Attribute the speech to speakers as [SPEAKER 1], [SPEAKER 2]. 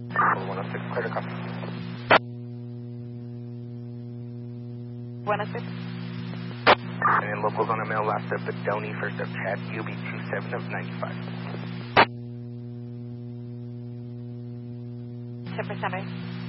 [SPEAKER 1] 106, clear to copy.
[SPEAKER 2] Buenas tardes.
[SPEAKER 1] And locals on a mail, last up at Downey, first up Chad, UB 27 of 95.
[SPEAKER 2] Se presenta.